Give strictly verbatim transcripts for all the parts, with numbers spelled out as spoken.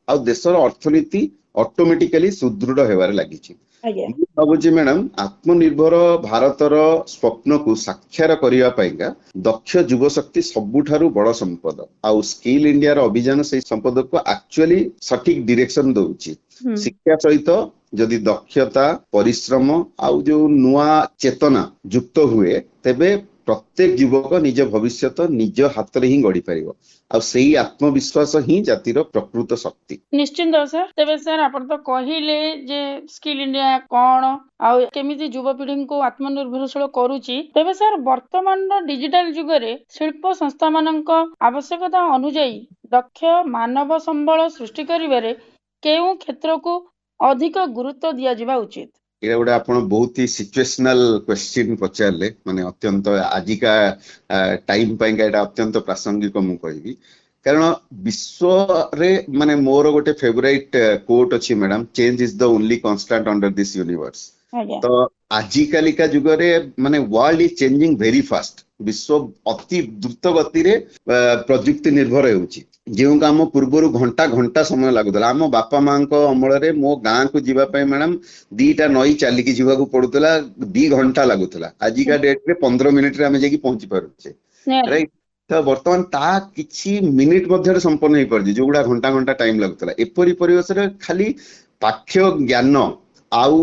ଆଉ ଦେଶର ଅର୍ଥନୀତି ଅଟୋମେଟିକାଲି ସୁଦୃଢ ହେବାରେ ଲାଗିଛି। ଆଜ୍ଞା ମୁଁ ଭାବୁଛି ମ୍ୟାଡାମ ଆତ୍ମନିର୍ଭର ଭାରତର ସ୍ୱପ୍ନକୁ ସାକ୍ଷାତ କରିବା ପାଇଁକା ଦକ୍ଷ ଯୁବଶକ୍ତି ସବୁଠାରୁ ବଡ ସମ୍ପଦ। ଆଉ ସ୍କିଲ ଇଣ୍ଡିଆର ଅଭିଯାନ ସେଇ ସମ୍ପଦକୁ ଆକ୍ଚୁଆଲି ସଠିକ ଡିରେକ୍ସନ ଦଉଛି। ହୁଁ ଶିକ୍ଷା ସହିତ ଯଦି ଦକ୍ଷତା ପରିଶ୍ରମ ଆଉ ଯୋଉ ନୂଆ ଚେତନା ଯୁକ୍ତ ହୁଏ ତେବେ ପ୍ରତ୍ୟେକ ଯୁବକ ନିଜ ଭବିଷ୍ୟତ ନିଜ ହାତରେ ହିଁ ଗଢି ପାରିବ। ଆଉ ସେଇ ଆତ୍ମବିଶ୍ୱାସ ହିଁ ଜାତିର ପ୍ରକୃତ ଶକ୍ତି। ନିଶ୍ଚିନ୍ତ ସାର୍। ତେବେ ସାର୍ ଆପଣ ତ କହିଲେ ଯେ ସ୍କିଲ୍ ଇଣ୍ଡିଆ କଣ ଆଉ କେମିତି ଯୁବପିଢିଙ୍କୁ ଆତ୍ମନିର୍ଭରଶୀଳ କରୁଛି। ତେବେ ସାର୍ ବର୍ତ୍ତମାନର ଡିଜିଟାଲ ଯୁଗରେ ଶିଳ୍ପ ସଂସ୍ଥା ମାନଙ୍କ ଆବଶ୍ୟକତା ଅନୁଯାୟୀ ଦକ୍ଷ ମାନବ ସମ୍ବଳ ସୃଷ୍ଟି କରିବାରେ କେଉଁ କ୍ଷେତ୍ରକୁ ଅଧିକ ଗୁରୁତ୍ୱ ଦିଆଯିବା ଉଚିତ? ଏଇଟା ଗୋଟେ ଆପଣ ବହୁତ ହି ସିଚୁଏସନାଲ କ୍ୱେଶ୍ଚିନ୍ ପଚାରିଲେ, ମାନେ ଅତ୍ୟନ୍ତ ଆଜିକା ଟାଇମ ପାଇଁକା ଏଇଟା ଅତ୍ୟନ୍ତ ପ୍ରାସଙ୍ଗିକ ମୁଁ କହିବି। କାରଣ ବିଶ୍ୱରେ ମାନେ ମୋର ଗୋଟେ ଫେଭରାଇଟ କୋଟ୍ ଅଛି madam, change is the only constant under this universe. ଆଜ୍ଞା ତ ଆଜିକାଲିକା ଯୁଗରେ ମାନେ world is changing very first. ବିଶ୍ୱ ଅତି ଦ୍ରୁତ ଗତିରେ ପ୍ରଯୁକ୍ତି ନିର୍ଭର ହେଉଛି। ଯେଉଁ କାମ ପୂର୍ବରୁ ଘଣ୍ଟା ଘଣ୍ଟା ସମୟ ଲାଗୁଥିଲା, ଆମ ବାପା ମାଙ୍କ ଅମଳରେ ମୋ ଗାଁକୁ ଯିବା ପାଇଁ ମ୍ୟାଡାମ ଦିଟା ନଈ ଚାଲିକି ଯିବାକୁ ପଡୁଥିଲା, ଦି ଘଣ୍ଟା ଲାଗୁଥିଲା। ଆଜିକା ଡେଟରେ ପନ୍ଦର ମିନିଟରେ ଆମେ ଯାଇକି ପହଞ୍ଚି ପାରୁଛେ, ନିହାତି ରାଇଟ? ତ ବର୍ତ୍ତମାନ ତାହା କିଛି ମିନିଟ ମଧ୍ୟରେ ସମ୍ପନ୍ନ ହେଇପାରୁଛି ଯୋଉଗୁଡା ଘଣ୍ଟା ଘଣ୍ଟା ଟାଇମ ଲାଗୁଥିଲା। ଏପରି ପରିବେଶରେ ଖାଲି ପାଠ୍ୟ ଜ୍ଞାନ ଆଉ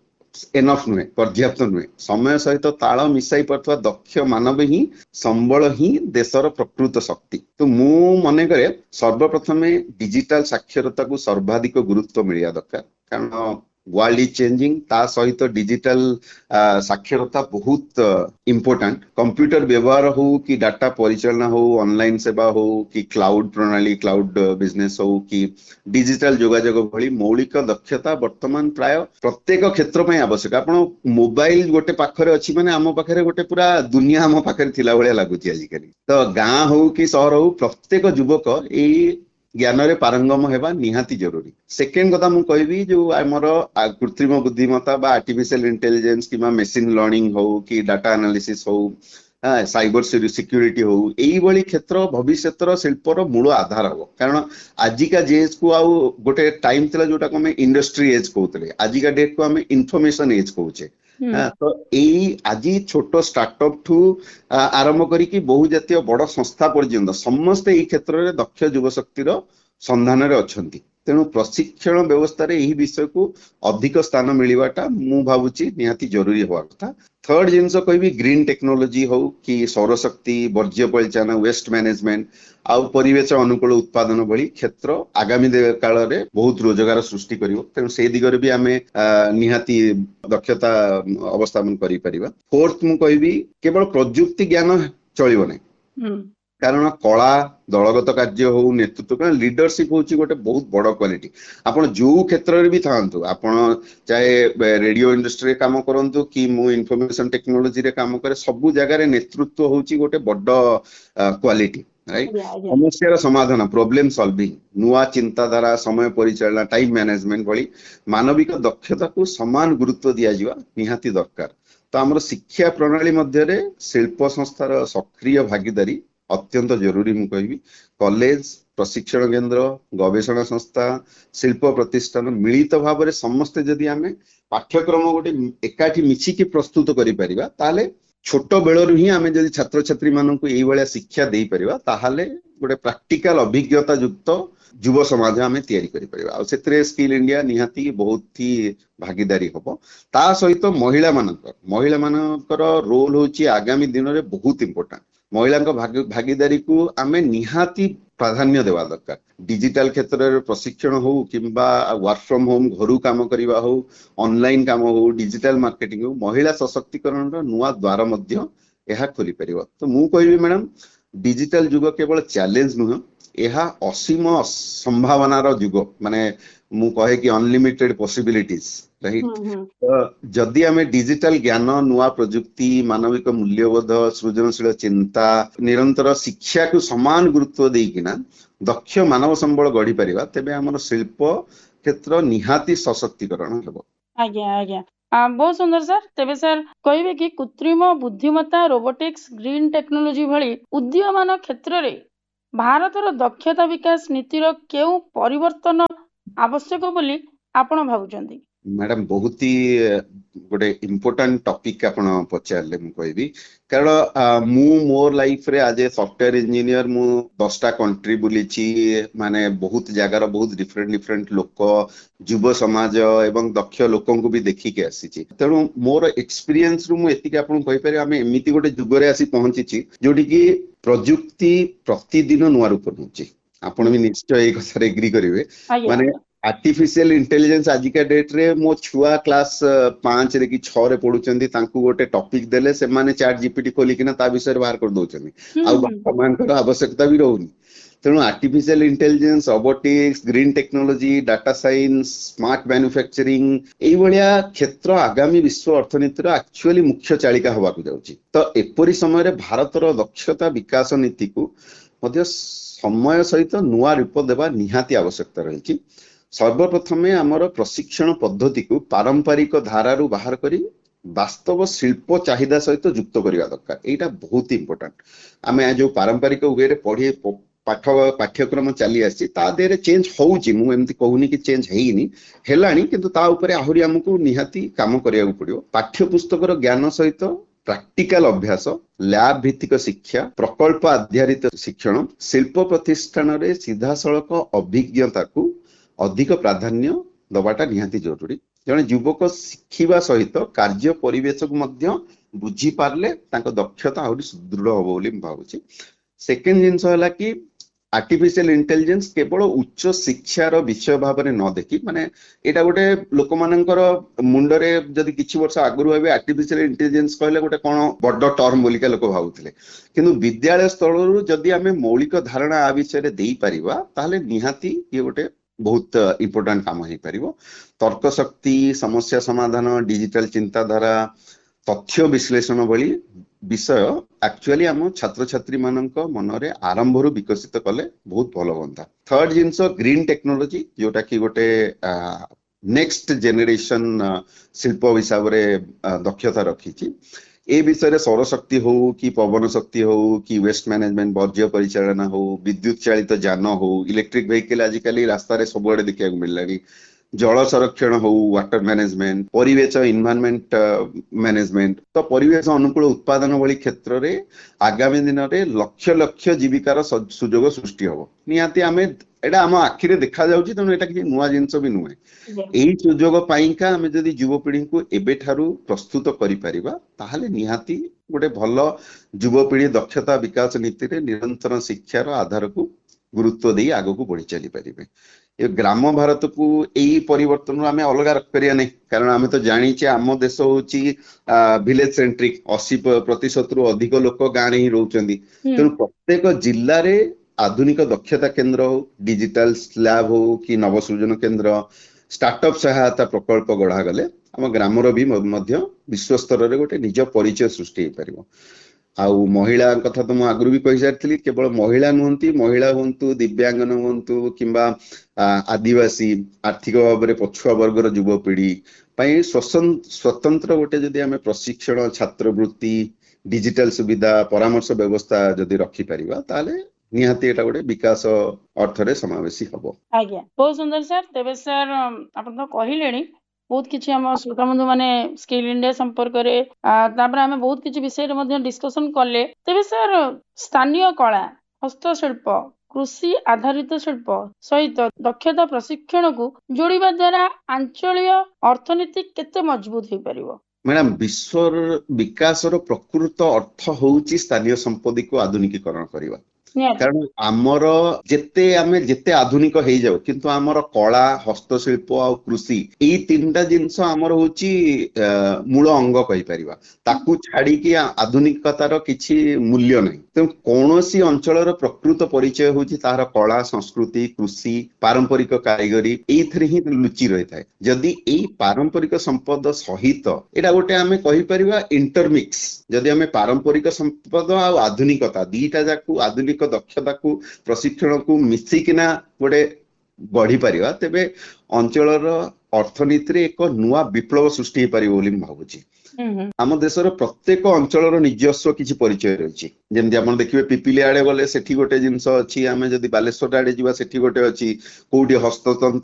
ଏନଫ୍ ନୁହେଁ, ପର୍ଯ୍ୟାପ୍ତ ନୁହେଁ। ସମୟ ସହିତ ତାଳ ମିଶାଇ ପାରୁଥିବା ଦକ୍ଷ ମାନବ ହିଁ ସମ୍ବଳ ହିଁ ଦେଶର ପ୍ରକୃତ ଶକ୍ତି। ତ ମୁଁ ମନେ କରେ ସର୍ବପ୍ରଥମେ ଡିଜିଟାଲ ସାକ୍ଷରତାକୁ ସର୍ବାଧିକ ଗୁରୁତ୍ୱ ମିଳିବା ଦରକାର। କାରଣ ୱାର୍ଲଡ ଇଜ ଚେଞ୍ଜିଂ, ତା ସହିତ ଡିଜିଟାଲ ସାକ୍ଷରତା ବହୁତ ଇମ୍ପୋର୍ଟାଣ୍ଟ। କମ୍ପ୍ୟୁଟର ବ୍ୟବହାର ହଉ କି ଡାଟା ପରିଚାଳନା ହଉ, ଅନଲାଇନ ସେବା ହଉ କି କ୍ଲାଉଡ ପ୍ରଣାଳୀ, କ୍ଲାଉଡ ବିଜନେସ ହଉ କି ଡିଜିଟାଲ ଯୋଗାଯୋଗ ଭଳି ମୌଳିକ ଦକ୍ଷତା ବର୍ତ୍ତମାନ ପ୍ରାୟ ପ୍ରତ୍ୟେକ କ୍ଷେତ୍ର ପାଇଁ ଆବଶ୍ୟକ। ଆପଣ ମୋବାଇଲ ଗୋଟେ ପାଖରେ ଅଛି ମାନେ ଆମ ପାଖରେ ଗୋଟେ ପୁରା ଦୁନିଆ ଆମ ପାଖରେ ଥିଲା ଭଳିଆ ଲାଗୁଛି ଆଜିକାଲି। ତ ଗାଁ ହଉ କି ସହର ହଉ ପ୍ରତ୍ୟେକ ଯୁବକ ଏଇ ଜ୍ଞାନରେ ପାରଙ୍ଗମ ହେବା ନିହାତି ଜରୁରୀ। ସେକେଣ୍ଡ କଥା ମୁଁ କହିବି, ଯୋଉ ଆମର କୃତ୍ରିମ ବୁଦ୍ଧିମତ୍ତା ବା ଆର୍ଟିଫିସିଆଲ ଇଣ୍ଟେଲିଜେନ୍ସ କିମ୍ବା ମେସିନ ଲର୍ଣ୍ଣିଂ ହଉ କି ଡାଟା ଆନାଲିସିସ୍ ହଉ, ସାଇବର ସିକ୍ୟୁରିଟି ହଉ, ଏଇଭଳି କ୍ଷେତ୍ର ଭବିଷ୍ୟତର ଶିଳ୍ପର ମୂଳ ଆଧାର ହବ। କାରଣ ଆଜିକା ଏଜ୍ କୁ ଆଉ ଗୋଟେ ଟାଇମ ଥିଲା ଯୋଉଟାକୁ ଆମେ ଇଣ୍ଡଷ୍ଟ୍ରି ଏଜ୍ କହୁଥିଲେ, ଆଜିକା ଡେଟ୍ କୁ ଆମେ ଇନଫର୍ମେସନ ଏଜ୍ କହୁଛେ। ତ ଏଇ ଆଜି ଛୋଟ ଷ୍ଟାର୍ଟଅପ ଠୁ ଆରମ୍ଭ କରିକି ବହୁ ଜାତୀୟ ବଡ ସଂସ୍ଥା ପର୍ଯ୍ୟନ୍ତ ସମସ୍ତେ ଏଇ କ୍ଷେତ୍ରରେ ଦକ୍ଷ ଯୁବଶକ୍ତିର ସନ୍ଧାନରେ ଅଛନ୍ତି। ତେଣୁ ପ୍ରଶିକ୍ଷଣ ବ୍ୟବସ୍ଥାରେ ଏହି ବିଷୟକୁ ଅଧିକ ସ୍ଥାନ ମିଳିବାଟା ମୁଁ ଭାବୁଛି ନିହାତି ଜରୁରୀ ହବା କଥା। ଥର୍ଡ ଜିନିଷ କହିବି, ଗ୍ରୀନ ଟେକ୍ନୋଲୋଜି ହଉ କି ସୌରଶକ୍ତି, ବର୍ଜ୍ୟ ପରିଚାଳନା, ୱେଷ୍ଟ ମ୍ୟାନେଜମେଣ୍ଟ ଆଉ ପରିବେଶ ଅନୁକୂଳ ଉତ୍ପାଦନ ଭଳି କ୍ଷେତ୍ର ଆଗାମୀ କାଳରେ ବହୁତ ରୋଜଗାର ସୃଷ୍ଟି କରିବ। ତେଣୁ ସେଇ ଦିଗରେ ବି ଆମେ ନିହାତି ଦକ୍ଷତା ଅବସ୍ଥାପନ କରିପାରିବା। ଫୋର୍ଥ ମୁଁ କହିବି, କେବଳ ପ୍ରଯୁକ୍ତି ଜ୍ଞାନ ଚଳିବ ନାହିଁ। କାରଣ କଳା, ଦଳଗତ କାର୍ଯ୍ୟ ହଉ, ନେତୃତ୍ୱ, କାରଣ ଲିଡରସିପ ହଉଛି ଗୋଟେ ବହୁତ ବଡ କ୍ୱାଲିଟି। ଆପଣ ଯୋଉ କ୍ଷେତ୍ରରେ ବି ଥାଆନ୍ତୁ, ଆପଣ ଚାहे ରେଡିଓ ଇଣ୍ଡଷ୍ଟ୍ରିରେ କାମ କରନ୍ତୁ କି ମୁଁ ଇନଫର୍ମେସନ ଟେକ୍ନୋଲୋଜିରେ କାମ କରେ, ସବୁ ଜାଗାରେ ନେତୃତ୍ୱ ହଉଛି ଗୋଟେ ବଡ କ୍ୱାଲିଟି, ରାଇଟ? ସମସ୍ୟାର ସମାଧାନ, ପ୍ରୋବ୍ଲେମ ସଲଭିଂ, ନୂଆ ଚିନ୍ତାଧାରା, ସମୟ ପରିଚାଳନା, ଟାଇମ ମ୍ୟାନେଜମେଣ୍ଟ ଭଳି ମାନବିକ ଦକ୍ଷତାକୁ ସମାନ ଗୁରୁତ୍ୱ ଦିଆଯିବା ନିହାତି ଦରକାର। ତ ଆମର ଶିକ୍ଷା ପ୍ରଣାଳୀ ମଧ୍ୟରେ ଶିଳ୍ପ ସଂସ୍ଥାର ସକ୍ରିୟ ଭାଗିଦାରୀ ଅତ୍ୟନ୍ତ ଜରୁରୀ ମୁଁ କହିବି। କଲେଜ, ପ୍ରଶିକ୍ଷଣ କେନ୍ଦ୍ର, ଗବେଷଣା ସଂସ୍ଥା, ଶିଳ୍ପ ପ୍ରତିଷ୍ଠାନ ମିଳିତ ଭାବରେ ସମସ୍ତେ ଯଦି ଆମେ ପାଠ୍ୟକ୍ରମ ଗୋଟେ ଏକାଠି ମିଶିକି ପ୍ରସ୍ତୁତ କରିପାରିବା, ତାହେଲେ ଛୋଟ ବେଳରୁ ହିଁ ଆମେ ଯଦି ଛାତ୍ରଛାତ୍ରୀ ମାନଙ୍କୁ ଏଇଭଳିଆ ଶିକ୍ଷା ଦେଇପାରିବା, ତାହେଲେ ଗୋଟେ ପ୍ରାକ୍ଟିକାଲ ଅଭିଜ୍ଞତା ଯୁକ୍ତ ଯୁବ ସମାଜ ଆମେ ତିଆରି କରିପାରିବା। ଆଉ ସେଥିରେ ସ୍କିଲ ଇଣ୍ଡିଆ ନିହାତି ବହୁତ ହି ଭାଗିଦାରୀ ହବ। ତା ସହିତ ମହିଳା ମାନଙ୍କର ମହିଳା ମାନଙ୍କର ରୋଲ ହଉଛି ଆଗାମୀ ଦିନରେ ବହୁତ ଇମ୍ପୋର୍ଟାଣ୍ଟ। ମହିଳାଙ୍କ ଭାଗିଦାରୀକୁ ଆମେ ନିହାତି ପ୍ରାଧାନ୍ୟ ଦେବା ଦରକାର। ଡିଜିଟାଲ କ୍ଷେତ୍ରରେ ପ୍ରଶିକ୍ଷଣ ହଉ କିମ୍ବା ୱାର୍କ ଫ୍ରମ ହୋମ, ଘରୁ କାମ କରିବା ହଉ, ଅନଲାଇନ କାମ ହଉ, ଡିଜିଟାଲ ମାର୍କେଟିଂ ହଉ, ମହିଳା ସଶକ୍ତିକରଣର ନୂଆ ଦ୍ୱାର ମଧ୍ୟ ଏହା ଖୋଲିପାରିବ। ତ ମୁଁ କହିବି ମ୍ୟାଡାମ, ଡିଜିଟାଲ ଯୁଗ କେବଳ ଚ୍ୟାଲେଞ୍ଜ ନୁହଁ, ଏହା ଅସୀମ ସମ୍ଭାବନାର ଯୁଗ। ମାନେ ମୁଁ କହେ କି ଅନଲିମିଟେଡ ପସିବିଲିଟିଜ, ରାଇଟ? ତ ଯଦି ଆମେ ଡିଜିଟାଲ ଜ୍ଞାନ, ନୂଆ ପ୍ରଯୁକ୍ତି, ମାନବିକ ମୂଲ୍ୟବୋଧ, ସୃଜନଶୀଳ ଚିନ୍ତା, ନିରନ୍ତର ଶିକ୍ଷାକୁ ସମାନ ଗୁରୁତ୍ୱ ଦେଇକିନା ଦକ୍ଷ ମାନବ ସମ୍ବଳ ଗଢି ପାରିବା, ତେବେ ଆମର ଶିଳ୍ପ କ୍ଷେତ୍ର ନିହାତି ସଶକ୍ତିକରଣ ହେବ। ଆଜ୍ଞା ଆଜ୍ଞା ବହୁତ ସୁନ୍ଦର ସାର୍। ତେବେ ସାର୍ କହିବେ କି କୃତ୍ରିମ ବୁଦ୍ଧିମତ୍ତା, ରୋବୋଟିକ୍ସ, ଗ୍ରୀନ ଟେକ୍ନୋଲୋଜି ଭଳି ଉଦୀୟମାନ କ୍ଷେତ୍ରରେ ଭାରତର ଦକ୍ଷତା ବିକାଶ ନୀତିର କେଉଁ ପରିବର୍ତ୍ତନ ଆବଶ୍ୟକ ବୋଲି ଆପଣ ଭାବୁଛନ୍ତି? ମ୍ୟାଡାମ ବହୁତ ହି ଗୋଟେ ଇମ୍ପୋର୍ଟାଣ୍ଟ ଟପିକ ଆପଣ ପଚାରିଲେ ମୁଁ କହିବି, କାରଣ ମୁଁ ମୋର ଲାଇଫରେ ଆଜ ଏ ସଫ୍ଟୱେର ଇଞ୍ଜିନିୟର ମୁଁ ଦଶଟା କଣ୍ଟ୍ରି ବୁଲିଛି, ମାନେ ବହୁତ ଜାଗାର ବହୁତ ଡିଫରେଣ୍ଟ ଡିଫରେଣ୍ଟ ଲୋକ, ଯୁବ ସମାଜ ଏବଂ ଦକ୍ଷ ଲୋକଙ୍କୁ ବି ଦେଖିକି ଆସିଛି। ତେଣୁ ମୋର ଏକ୍ସପିରିଏନ୍ସ ରୁ ମୁଁ ଏତିକି ଆପଣଙ୍କୁ କହିପାରିବି, ଆମେ ଏମିତି ଗୋଟେ ଯୁଗରେ ଆସି ପହଞ୍ଚିଛି ଯୋଉଠିକି ପ୍ରଯୁକ୍ତି ପ୍ରତିଦିନ ନୂଆ ରୂପ ନେଉଛି। ଆପଣ ବି ନିଶ୍ଚୟ ଏଇ କଥାରେ ଏଗ୍ରି କରିବେ। ଆଜ୍ଞା ମାନେ ଆର୍ଟିଫିସିଆଲ ଇଣ୍ଟେଲିଜେନ୍ସ ଆଜିକା ଡେଟ୍ରେ ମୋ ଛୁଆ କ୍ଲାସ ପାଞ୍ଚରେ କି ଛଅରେ ପଢୁଛନ୍ତି, ତାଙ୍କୁ ଗୋଟେ ଟପିକ ଦେଲେ ସେମାନେ ଚାଟ୍ ଜିପିଟି ଖୋଲିକିନା ତା ବିଷୟରେ ବାହାର କରିଦଉଛନ୍ତି, ହୁଁ ଆଉ ହୁଁ ବାପା ମାଙ୍କର ଆବଶ୍ୟକତା ବି ରହୁନି। ତେଣୁ artificial intelligence, robotics, green technology, data science, smart manufacturing ଏଇଭଳିଆ କ୍ଷେତ୍ର ଆଗାମୀ ବିଶ୍ୱ ଅର୍ଥନୀତିର ଆକ୍ଚୁଆଲି ମୁଖ୍ୟ ଚାଳିକା ହବାକୁ ଯାଉଛି। ତ ଏପରି ସମୟରେ ଭାରତର ଦକ୍ଷତା ବିକାଶ ନୀତିକୁ ମଧ୍ୟ ସମୟ ସହିତ ନୂଆ ରୂପ ଦେବା ନିହାତି ଆବଶ୍ୟକତା ରହିଛି। ସର୍ବପ୍ରଥମେ ଆମର ପ୍ରଶିକ୍ଷଣ ପଦ୍ଧତିକୁ ପାରମ୍ପରିକ ଧାରାରୁ ବାହାର କରି ବାସ୍ତବ ଶିଳ୍ପ ଚାହିଦା ସହିତ ଯୁକ୍ତ କରିବା ଦରକାର। ଏଇଟା ବହୁତ ଇମ୍ପୋର୍ଟାଣ୍ଟ। ଆମେ ଯୋଉ ପାରମ୍ପରିକ ୱେରେ ପଢି ପାଠ ପାଠ୍ୟକ୍ରମ ଚାଲି ଆସିଛି ତା ଦେହରେ ଚେଞ୍ଜ ହଉଛି, ମୁଁ ଏମିତି କହୁନି କି ଚେଞ୍ଜ ହେଇନି, ହେଲାଣି, କିନ୍ତୁ ତା ଉପରେ ଆହୁରି ଆମକୁ ନିହାତି କାମ କରିବାକୁ ପଡିବ। ପାଠ୍ୟ ପୁସ୍ତକର ଜ୍ଞାନ ସହିତ ପ୍ରାକ୍ଟିକାଲ ଅଭ୍ୟାସ, ଲ୍ୟାବ ଭିତ୍ତିକ ଶିକ୍ଷା, ପ୍ରକଳ୍ପ ଆଧାରିତ ଶିକ୍ଷଣ, ଶିଳ୍ପ ପ୍ରତିଷ୍ଠାନରେ ସିଧାସଳଖ ଅଭିଜ୍ଞତାକୁ ଅଧିକ ପ୍ରାଧାନ୍ୟ ଦବାଟା ନିହାତି ଜରୁରୀ। ଜଣେ ଯୁବକ ଶିଖିବା ସହିତ କାର୍ଯ୍ୟ ପରିବେଶକୁ ମଧ୍ୟ ବୁଝିପାରିଲେ ତାଙ୍କ ଦକ୍ଷତା ଆହୁରି ସୁଦୃଢ ହବ ବୋଲି ମୁଁ ଭାବୁଛି। ସେକେଣ୍ଡ ଜିନିଷ ହେଲା କି ଆର୍ଟିଫିସିଆଲ ଇଣ୍ଟେଲିଜେନ୍ସ କେବଳ ଉଚ୍ଚ ଶିକ୍ଷାର ବିଷୟ ଭାବରେ ନ ଦେଖି, ମାନେ ଏଇଟା ଗୋଟେ ଲୋକମାନଙ୍କର ମୁଣ୍ଡରେ ଯଦି କିଛି ବର୍ଷ ଆଗରୁ ଭାବେ ଆର୍ଟିଫିସିଆଲ ଇଣ୍ଟେଲିଜେନ୍ସ କହିଲେ ଗୋଟେ କଣ ବଡ ଟର୍ମ ବୋଲିକା ଲୋକ ଭାବୁଥିଲେ, କିନ୍ତୁ ବିଦ୍ୟାଳୟ ସ୍ତରରୁ ଯଦି ଆମେ ମୌଳିକ ଧାରଣା ଆ ବିଷୟରେ ଦେଇପାରିବା ତାହେଲେ ନିହାତି ଇଏ ଗୋଟେ ବହୁତ ଇମ୍ପୋର୍ଟାଣ୍ଟ କାମ ହେଇପାରିବ। ତର୍କ ଶକ୍ତି, ସମସ୍ୟା ସମାଧାନ, ଡିଜିଟାଲ ଚିନ୍ତାଧାରା, ତଥ୍ୟ ବିଶ୍ଳେଷଣ ଭଳି ବିଷୟ ଆକ୍ଚୁଆଲି ଆମ ଛାତ୍ରଛାତ୍ରୀ ମାନଙ୍କ ମନରେ ଆରମ୍ଭରୁ ବିକଶିତ କଲେ ବହୁତ ଭଲ ହୁଅନ୍ତା। ଥର୍ଡ ଜିନିଷ ଗ୍ରୀନ ଟେକ୍ନୋଲୋଜି, ଯୋଉଟା କି ଗୋଟେ ନେକ୍ସଟ ଜେନେରେସନ ଶିଳ୍ପ ହିସାବରେ ଦକ୍ଷତା ରଖିଛି। ଏ ବିଷୟରେ ସୌରଶକ୍ତି ହଉ କି ପବନ ଶକ୍ତି ହଉ କି ୱେଷ୍ଟ ମ୍ୟାନେଜମେଣ୍ଟ, ବର୍ଜ୍ୟ ପରିଚାଳନା ହଉ, ବିଦ୍ୟୁତ ଚାଳିତ ଯାନ ହଉ, ଇଲେକ୍ଟ୍ରିକ ଭେହିକଲ ଆଜିକାଲି ରାସ୍ତାରେ ସବୁଆଡେ ଦେଖିବାକୁ ମିଳିଲାଣି, ଜଳ ସଂରକ୍ଷଣ ହଉ, ୱାଟର ମ୍ୟାନେଜମେଣ୍ଟ, ପରିବେଶ ଇନଭାରମେଣ୍ଟ ମ୍ୟାନେଜମେଣ୍ଟ, ତ ପରିବେଶ ଅନୁକୂଳ ଉତ୍ପାଦନ ଭଳି କ୍ଷେତ୍ରରେ ଆଗାମୀ ଦିନରେ ଲକ୍ଷ ଲକ୍ଷ ଜୀବିକାର ସୁଯୋଗ ସୃଷ୍ଟି ହବ। ନିହାତି ଆମେ ଏଇଟା ଆମ ଆଖିରେ ଦେଖାଯାଉଛି, ତେଣୁ ଏଇଟା କିଛି ନୂଆ ଜିନିଷ ବି ନୁହେଁ। ଏଇ ସୁଯୋଗ ପାଇଁକା ଆମେ ଯଦି ଯୁବପିଢିଙ୍କୁ ଏବେଠାରୁ ପ୍ରସ୍ତୁତ କରିପାରିବା ତାହେଲେ ନିହାତି ଗୋଟେ ଭଲ ଯୁବପିଢି ଦକ୍ଷତା ବିକାଶ ନୀତିରେ ନିରନ୍ତର ଶିକ୍ଷାର ଆଧାରକୁ ଗୁରୁତ୍ୱ ଦେଇ ଆଗକୁ ବଢି ଚାଲି ପାରିବେ। ଏ ଗ୍ରାମ ଭାରତକୁ ଏଇ ପରିବର୍ତ୍ତନ ଆମେ ଅଲଗା ରଖିପାରିବା ନାହିଁ, କାରଣ ଆମେ ତ ଜାଣିଛେ ଆମ ଦେଶ ହଉଛି ଭିଲେଜ ସେଣ୍ଟ୍ରିକ, ଅଶୀ ପ୍ରତିଶତରୁ ଅଧିକ ଲୋକ ଗାଁରେ ହିଁ ରହୁଛନ୍ତି। ତେଣୁ ପ୍ରତ୍ୟେକ ଜିଲ୍ଲାରେ ଆଧୁନିକ ଦକ୍ଷତା କେନ୍ଦ୍ର ହଉ, ଡିଜିଟାଲ ଲ୍ୟାବ ହଉ କି ନବସୃଜନ କେନ୍ଦ୍ର, ଷ୍ଟାର୍ଟଅପ ସହାୟତା ପ୍ରକଳ୍ପ ଗଢା ଗଲେ ଆମ ଗ୍ରାମର ବି ମଧ୍ୟ ବିଶ୍ୱ ସ୍ତରରେ ଗୋଟେ ନିଜ ପରିଚୟ ସୃଷ୍ଟି ହେଇପାରିବ। ଆଉ ମହିଳା କଥା ତ ମୁଁ ଆଗରୁ ବି କହିସାରିଥିଲି, କେବଳ ମହିଳା ନୁହନ୍ତି, ମହିଳା ହୁଅନ୍ତୁ, ଦିବ୍ୟାଙ୍ଗନ ହୁଅନ୍ତୁ କିମ୍ବା ଆଦିବାସୀ, ଆର୍ଥିକ ଭାବରେ ପଛୁଆ ବର୍ଗର ଯୁବପିଢି ପାଇଁ ସ୍ୱତନ୍ତ୍ର ଗୋଟେ ଯଦି ଆମେ ପ୍ରଶିକ୍ଷଣ, ଛାତ୍ରବୃତ୍ତି, ଡିଜିଟାଲ ସୁବିଧା, ପରାମର୍ଶ ବ୍ୟବସ୍ଥା ଯଦି ରଖିପାରିବା ତାହେଲେ ନିହାତି ଏଟା ଗୋଟେ ବିକାଶ ଅର୍ଥରେ ସମାବେଶୀ ହବ। ଆଜ୍ଞା, ବହୁତ ସୁନ୍ଦର ସାର୍। ତେବେ ସାର୍ ଆପଣ ତ କହିଲେଣି ବହୁତ କିଛି ଆମ ଶ୍ରୋତା ବନ୍ଧୁ ମାନେ ସ୍କିଲ ଇଣ୍ଡିଆ ସମ୍ପର୍କରେ, ତାପରେ ଆମେ ବହୁତ କିଛି ବିଷୟରେ ମଧ୍ୟ ଡିସ୍କସନ କଲେ। ତେବେ ସାର୍ ସ୍ଥାନୀୟ କଳା, ହସ୍ତଶିଳ୍ପ, କୃଷି ଆଧାରିତ ଶିଳ୍ପ ସହିତ ଦକ୍ଷତା ପ୍ରଶିକ୍ଷଣକୁ ଯୋଡ଼ିବା ଦ୍ୱାରା ଆଞ୍ଚଳିକ ଅର୍ଥନୀତି କେତେ ମଜବୁତ ହେଇପାରିବ? ମ୍ୟାଡାମ, ବିଶ୍ୱର ବିକାଶର ପ୍ରକୃତ ଅର୍ଥ ହଉଛି ସ୍ଥାନୀୟ ସମ୍ପତ୍ତିକୁ ଆଧୁନିକୀକରଣ କରିବା। କାରଣ ଆମର ଯେତେ ଆମେ ଯେତେ ଆଧୁନିକ ହେଇଯାଉ, କିନ୍ତୁ ଆମର କଳା, ହସ୍ତଶିଳ୍ପ ଆଉ କୃଷି ଏଇ ତିନିଟା ଜିନିଷ ଆମର ହଉଛି ମୂଳ ଅଙ୍ଗ କହିପାରିବା। ତାକୁ ଛାଡିକି ଆଧୁନିକତାର କିଛି ମୂଲ୍ୟ ନାହିଁ। ତେଣୁ କୌଣସି ଅଞ୍ଚଳର ପ୍ରକୃତ ପରିଚୟ ହଉଛି ତାର କଳା, ସଂସ୍କୃତି, କୃଷି, ପାରମ୍ପରିକ କାରିଗରୀ, ଏଇଥିରେ ହିଁ ଲୁଚି ରହିଥାଏ। ଯଦି ଏଇ ପାରମ୍ପରିକ ସମ୍ପଦ ସହିତ ଏଇଟା ଗୋଟେ ଆମେ କହିପାରିବା ଇଣ୍ଟରମିକ୍ସ, ଯଦି ଆମେ ପାରମ୍ପରିକ ସମ୍ପଦ ଆଉ ଆଧୁନିକତା ଦିଟା ଯାକୁ, ଆଧୁନିକ ଦକ୍ଷତାକୁ, ପ୍ରଶିକ୍ଷଣକୁ ମିଶିକିନା ଗୋଟେ ବଢି ପାରିବା ତେବେ ଅଞ୍ଚଳର ଅର୍ଥନୀତିରେ ଏକ ନୂଆ ବିପ୍ଳବ ସୃଷ୍ଟି ହେଇପାରିବ ବୋଲି ମୁଁ ଭାବୁଛି। ହୁଁ ହୁଁ ଆମ ଦେଶର ପ୍ରତ୍ୟେକ ଅଞ୍ଚଳର ନିଜସ୍ୱ କିଛି ପରିଚୟ ରହିଛି। ଯେମିତି ଆପଣ ଦେଖିବେ ପିପିଲି ଆଡେ ଗଲେ ସେଠି ଗୋଟେ ଜିନିଷ ଅଛି, ଆମେ ଯଦି ବାଲେଶ୍ୱର ଆଡେ ଯିବା ସେଠି ଗୋଟେ ଅଛି, କୋଉଠି ହସ୍ତତନ୍ତ